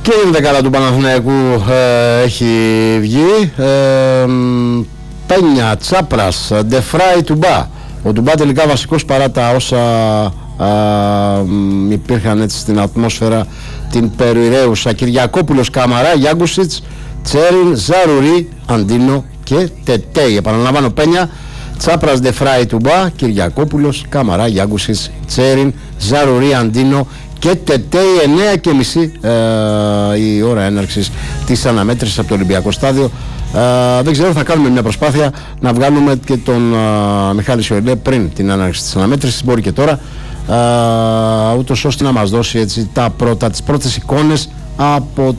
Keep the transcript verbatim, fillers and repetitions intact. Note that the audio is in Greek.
Και η δεκάδα του Παναθηναϊκού ε, έχει βγει. Ε, Πένια, Τσάπρας, Ντεφράι, Τουμπά. Ο Τουμπά τελικά βασικός παρά τα όσα α, υπήρχαν έτσι στην ατμόσφαιρα την περιραίουσα. Κυριακόπουλος, Καμαρά, Γιάγκουσιτς, Τσέριν, Ζαρουρί, Αντίνο και Τετέι. Επαναλαμβάνω, Πένια, Τσάπρας, Ντεφράι, Τουμπά, Κυριακόπουλος, Καμαρά, Γιάγκουσιτς, Τσέριν, Ζαρουρί, Αντίνο και Τετέι. Εννέα και μισή ε, η ώρα έναρξης της αναμέτρησης από το Ολυμπιακό Στάδιο. Uh, δεν ξέρω, θα κάνουμε μια προσπάθεια να βγάλουμε και τον uh, Μιχάλη Σιωλέ πριν την έναρξη της αναμέτρησης, μπορεί και τώρα, uh, ούτως ώστε να μας δώσει έτσι, τα πρώτα, τις πρώτες εικόνες από